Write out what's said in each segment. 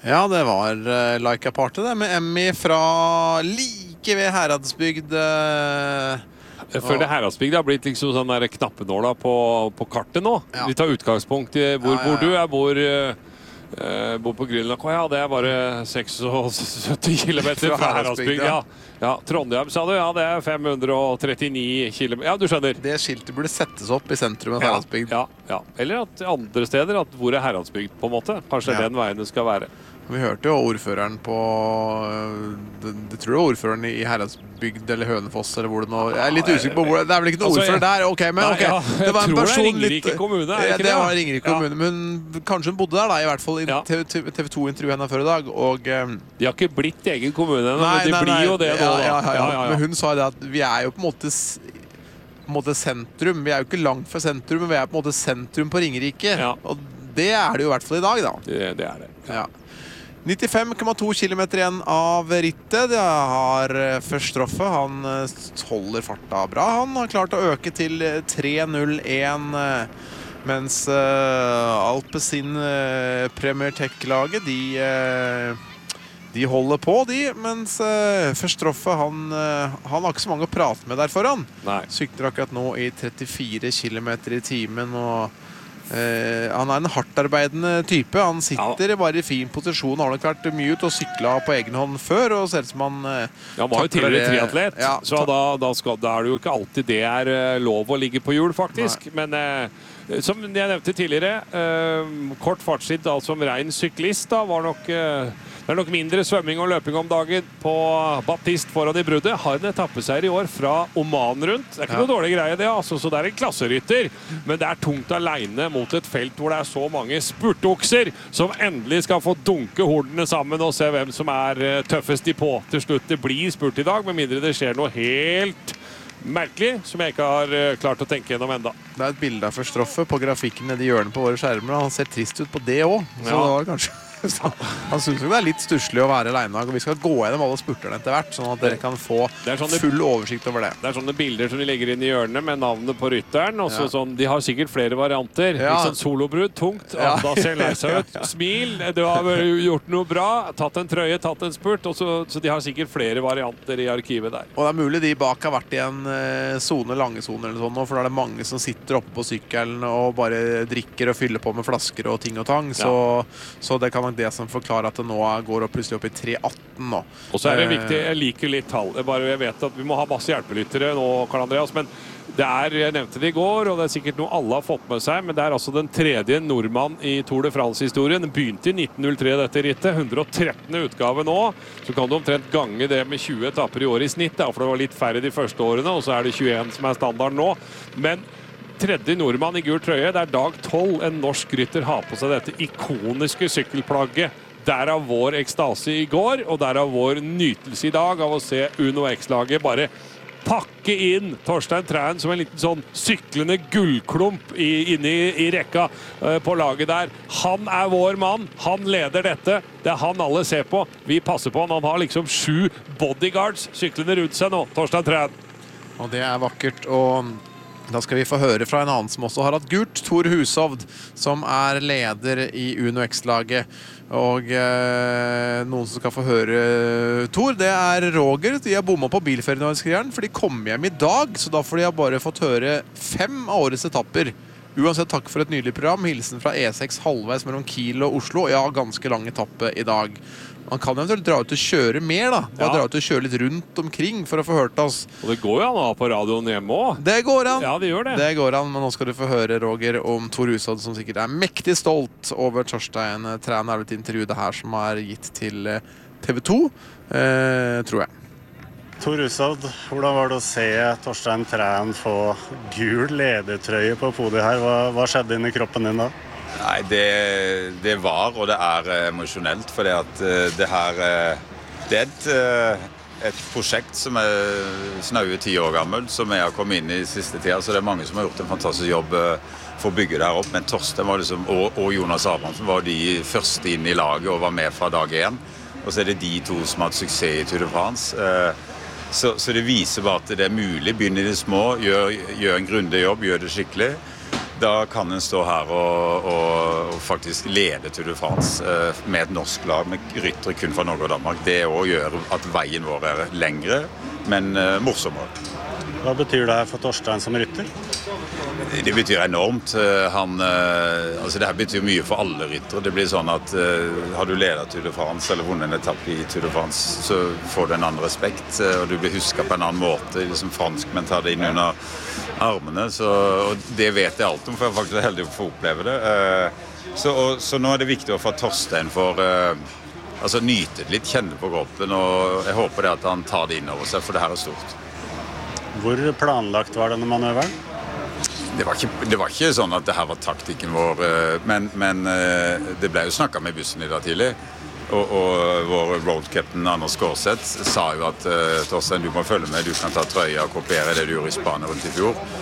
Ja, det var Laika Party det, med Emmy fra like ved Heradsbygd. For det Heradsbygd har blitt liksom sånn der knappenåla på kartet nå. Ja. Vi tar utgangspunkt i hvor du er, bor på Grünerløkka. Ja, det er bare 76 kilometer fra Heradsbygd. Ja, Trondheim sa du, ja, det er 539 kilometer. Ja, du skjønner. Det skiltet burde settes opp i sentrum av Heradsbygd. Ja. Eller at andre steder, at hvor er Heradsbygd på en måte. Kanskje den veien det skal være. Vi hørte jo ordføreren på det tror jeg ordføreren i Heradsbygd eller Hønefoss eller hvor det nå. Jeg er litt usikker på hvor det er vel ikke noen ordfører der. Ok, men ok. Det var en person Ringerike kommune, er det ikke det? Det var Ringerike kommune, men kanskje hun bodde der da, i hvert fall i TV2-intervjuet henne før i dag. Og de har ikke blitt egen kommune ennå, men de blir jo det nå da. Men hun sa det at vi er jo på en måte sentrum. Vi er jo ikke langt fra sentrum, men vi er på en måte sentrum på Ringerike. Og det er det jo i hvert fall i dag da. Det er det. Ja. 95,2 kilometer igjen av rittet. Det har Verstappen. Han holder farta bra. Han har klart å øke til 3.01, mens Alpecin Premier Tech-laget de holder på, mens Verstappen han har ikke så mange å prate med der foran. Sykler akkurat nå i 34 kilometer i timen, og han er en hardtarbeidende type. Han sitter bare i fin posisjon. Han har nok vært mye ut og syklet på egen hånd før, og ser ut som han var jo tidligere triatlet, så da er det jo ikke alltid det er lov å ligge på hjul, faktisk. Men som jeg nevnte tidligere, kort fartstid som ren syklist da, det er nok mindre svømming og løping om dagen på Baptiste foran i bruddet. Har en etappeseier i år fra Oman rundt. Det er ikke noe dårlig greie det, altså, så det er en klasserytter. Men det er tungt alene mot et felt hvor det er så mange spurtokser som endelig skal få dunke hordene sammen og se hvem som er tøffest i på. Til slutt det blir spurt i dag, med mindre det skjer noe helt merkelig, som jeg ikke har klart å tenke gjennom enda. Det er et bilde av Verstappen på grafikken nede i hjørnet på våre skjermer, og han ser trist ut på det også. Så det var kanskje... Han synes jo det er litt stusslig å være alene, og vi skal gå gjennom alle spurterne etter hvert, sånn at dere kan få full oversikt over det. Det er sånne bilder som de legger inn i hjørnet med navnet på rytteren, og sånn, de har sikkert flere varianter. Liksom solobrud, tungt, da ser lei seg ut, smil, du har gjort noe bra, tatt en trøye, tatt en spurt, og så de har sikkert flere varianter i arkivet der. Og det er mulig de bak har vært i en lange zone eller sånn, for da er det mange som sitter oppe på sykkelen og bare drikker og fyller på med flasker og ting og tang, så det kan det som forklarer at det nå går plutselig opp i 3.18 nå. Og så er det viktig, jeg liker litt tall. Jeg vet at vi må ha masse hjelpelyttere nå, Karl Andreas, men jeg nevnte det i går, og det er sikkert noe alle har fått med seg, men det er altså den tredje nordmann i Tour de France-historien. Den begynte i 1903 dette rittet, 113. utgave nå. Så kan du omtrent gange det med 20 etapper i år i snitt, for det var litt færre de første årene, og så er det 21 som er standard nå. Men tredje nordmann i gul trøye, det er dag 12 en norsk rytter har på seg dette ikoniske sykkelplagget. Derav vår ekstase i går, og derav vår nytelse i dag av å se Uno X-laget bare pakke inn Torstein Træn som en liten sånn syklende gullklump inne i rekka på laget der. Han er vår mann, han leder dette, det er han alle ser på. Vi passer på han har liksom 7 bodyguards syklende rundt seg nå, Torstein Træn. Og det er vakkert, og da skal vi få høre fra en annen som også har hatt gult, Tor Hushovd, som er leder i Uno X-laget. Og noen som skal få høre Tor, det er Roger. De har bommet på bilferien, for de kom hjem i dag, så da får de bare fått høre 5 av årets etapper. Uansett, takk for et nydelig program. Hilsen fra E6 halvveis mellom Kiel og Oslo. Ja, ganske lang etappe i dag. Man kan eventuelt dra ut og kjøre mer da. Bare dra ut og kjøre litt rundt omkring for å få hørt oss. Og det går jo an å ha på radioen hjemme også. Det går an. Ja, det gjør det. Det går an, men nå skal du få høre, Roger, om Tor Hushovd, som sikkert er mektig stolt over Torstein Træn. Det er et intervju det her som er gitt til TV2, tror jeg. Tor Hushovd, hvordan var det å se Torstein Træn få gul ledertrøye på podiet her? Hva skjedde inni kroppen din da? Nei, det var og det er emosjonelt, for det her det er et prosjekt som er snaue 10 år gammelt, som jeg har kommet inn i siste tida, så det er mange som har gjort en fantastisk jobb for å bygge det her opp, men Torstein var liksom, og Jonas Abrahamsen var de første inn i laget og var med fra dag 1, og så er det de to som har hatt suksess i Tour de France. Så det viser bare at det er mulig, begynne i det små, gjør en grundig jobb, gjør det skikkelig. da kan en stå her og faktisk lede Tour de France med et norsk lag, med ryttere kun fra Norge og Danmark. Det også gjør at veien vår lengre, men morsommere. Hva betyr det her for Torstein som rytter? Det betyr enormt. Altså det her betyr mye for alle ryttere. Det blir sånn at har du ledet Tour de France eller vunnet en etappe i Tour de France, så får du en annen respekt, og du blir husket på en annen måte. Liksom franskmenn tar det inn under armene, og det vet jeg alt om, for jeg er faktisk heldig å få oppleve det. Så nå er det viktig å få Torstein for altså nyte det litt, kjenne på kroppen, og jeg håper det at han tar det inn over seg, for det her er stort. Hvor planlagt var denne manøveren? Det var ikke sånn at det her var taktikken vår, men det ble jo snakket med bussen i dag tidlig, og vår roadcaptain Anders Gårdseth sa jo at Torstein, du må følge med, du kan ta trøya og kopiere det du gjorde i Spania rundt i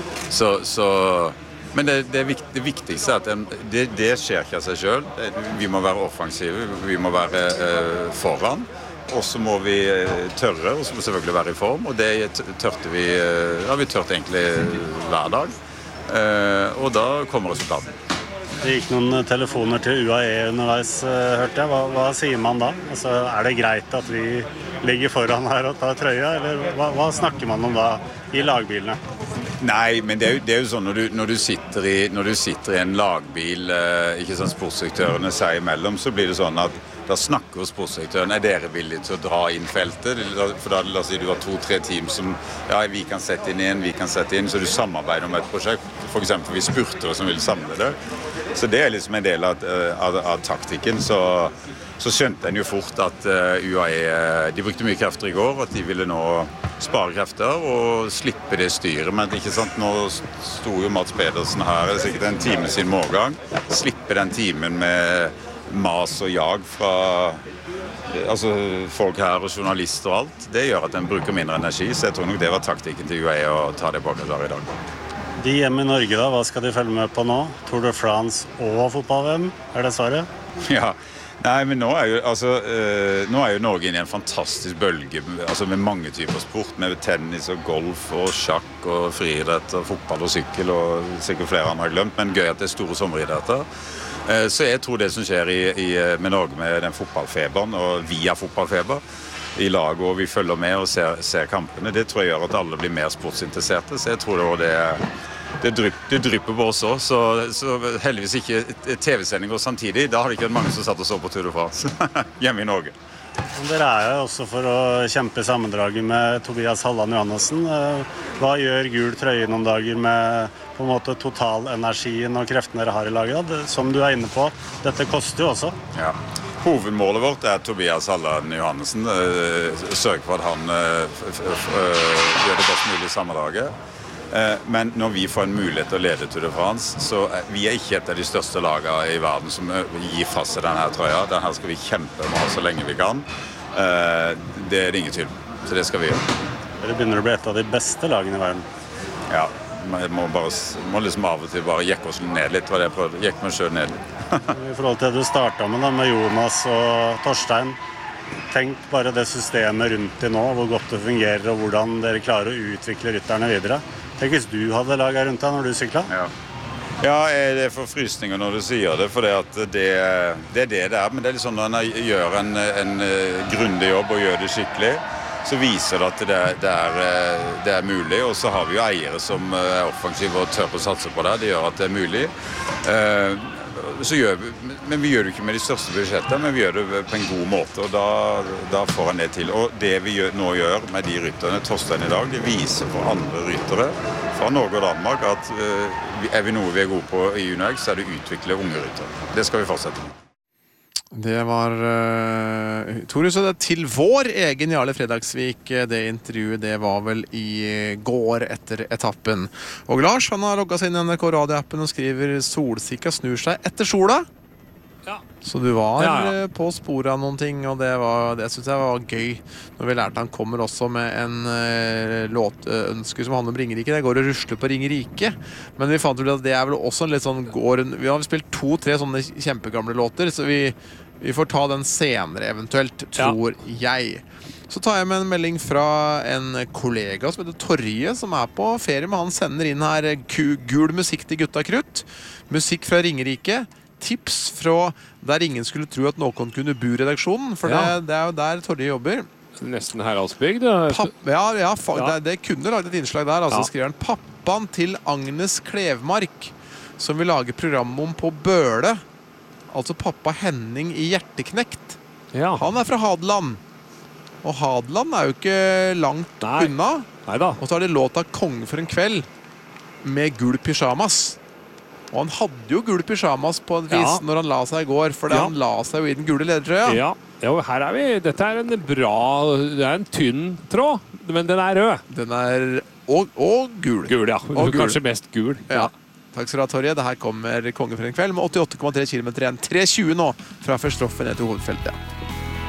fjor. Men det viktigste er at det skjer ikke av seg selv. Vi må være offensive, vi må være foran. Og så må vi tørre, og så må vi selvfølgelig være i form, og det tørte vi, vi tørt egentlig hver dag, og da kommer resultaten. Det gikk noen telefoner til UAE underveis, hørte jeg. Hva sier man da? Altså, er det greit at vi ligger foran her og tar trøya, eller hva snakker man om da i lagbilene? Nei, men det er jo sånn når du sitter i en lagbil, ikke sånn sportsdirektørene seg imellom, så blir det sånn at da snakker sportsdirektøren, er dere villige til å dra inn feltet? For da la oss si du har 2-3 team som, vi kan sette inn en, vi kan sette inn, så du samarbeider om et prosjekt. For eksempel vi spurter som vil samle det. Så det er liksom en del av taktikken, så skjønte en jo fort at UAE, de brukte mye krefter i går, at de ville nå spare krefter og slippe det styret. Men ikke sant, nå sto jo Mats Pedersen her, det er sikkert en time siden morgen, slippe den timen med mas og jag fra folk her og journalister og alt. Det gjør at den bruker mindre energi, så jeg tror nok det var taktikken til UAE å ta det bak der i dag. De hjemme i Norge da, hva skal de følge med på nå? Tour de France og fotball-VM, er det svaret? Ja, nei, men nå er jo Norge inne i en fantastisk bølge, altså med mange typer sport, med tennis og golf og sjakk og friidrett og fotball og sykkel og sikkert flere andre har glemt, men gøy at det er store sommeridretter. Så jeg tror det som skjer med Norge med den fotballfeberen og via fotballfeber i lag, og vi følger med og ser kampene, det tror jeg gjør at alle blir mer sportsinteresserte, så jeg tror det drypper på oss også, så heldigvis ikke TV-sendinger samtidig, da har det ikke vært mange som satt og så på Tour de France hjemme i Norge. Dere er jo også for å kjempe sammendraget med Tobias Halland Johannessen. Hva gjør gul trøye noen dager med på en måte totalenergien og kreftene dere har i laget? Som du er inne på, dette koster jo også. Ja. Hovedmålet vårt er Tobias Halland Johannessen. Sørge for at han gjør det best mulig i sammendraget. Men når vi får en mulighet til å lede Tour de France, så vi er ikke et av de største lagene i verden som gir fast til denne trøya. Denne skal vi kjempe med så lenge vi kan. Det er det ingen tvil, så det skal vi gjøre. Dere begynner å bli et av de beste lagene i verden. Ja, jeg må liksom av og til bare jekke oss ned litt, hva det jeg prøvde. Jekke meg selv ned litt. I forhold til det du startet med Jonas og Torstein, tenk bare det systemet rundt i nå, hvor godt det fungerer og hvordan dere klarer å utvikle rytterne videre. Tenk hvis du hadde laget rundt deg når du syklet. Ja, det får frysninger når du sier det, for det er det er. Men det er litt sånn når en gjør en grundig jobb og gjør det skikkelig, så viser det at det er mulig. Og så har vi jo eiere som er offensive og tør å satse på det. Det gjør at det er mulig. Men vi gjør det ikke med de største budsjettene, men vi gjør det på en god måte, og da får han det til. Og det vi nå gjør med de rytterne, Torstein i dag, det viser for andre ryttere fra Norge og Danmark at er vi noe vi er gode på i UNOX, så er det å utvikle unge ryttere. Det skal vi fortsette med. Det var Tore, så det til vår egen Jarle Fredagsvik. Det intervjuet, det var vel i går etter etappen. Og Lars, han har logget seg inn i NRK radioappen og skriver solsikka snur seg etter sola. Ja. Så du var på sporet av noen ting, og det synes jeg var gøy. Når vi lærte han kommer også med en låtønsker som handler om Ringerike. Det går og rusler på Ringerike. Men vi fant ut at det er vel også en litt sånn vi har spilt 2-3 sånne kjempegamle låter, så vi Vi får ta den senere eventuelt, tror jeg. Så tar jeg med en melding fra en kollega som heter Torje, som på ferie, men han sender inn her gul musikk til Gutta Krutt. Musikk fra Ringerike. Tips fra der ingen skulle tro at noen kunne bo redaksjonen, for det jo der Torje jobber. Nesten Haraldsbygd. Det kunne laget et innslag der. Altså skriver han pappaen til Agnes Klevmark, som vil lage program om på Bøle. Altså pappa Henning i Hjerteknekt. Han fra Hadeland. Og Hadeland jo ikke langt unna. Neida. Og så har de låta Konge for en kveld med gul pyjamas. Og han hadde jo gul pyjamas på et vis når han la seg i går, for han la seg jo i den gule ledertrøya. Ja, her vi. Dette en bra, det en tynn tråd, men den rød. Den og gul. Gul, ja. Og gul. Kanskje mest gul. Ja. Takk skal du ha, Torje. Det her kommer Konge for en kveld med 88,3 kilometer igjen. 3.20 nå fra Førstroffen ned til hovedfeltet.